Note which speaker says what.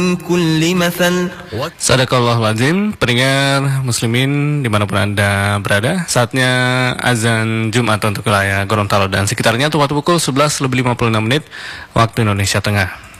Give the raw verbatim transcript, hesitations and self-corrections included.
Speaker 1: Sadaqallahul Azim. Pendengar muslimin dimanapun Anda berada, saatnya azan Jumat untuk wilayah Gorontalo dan sekitarnya, untuk waktu pukul sebelas lebih lima puluh enam menit waktu Indonesia Tengah.